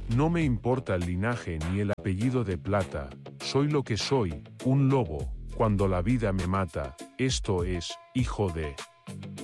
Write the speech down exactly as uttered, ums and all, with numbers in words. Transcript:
No me importa el linaje ni el apellido de plata, soy lo que soy, un lobo, cuando la vida me mata, esto es, hijo de...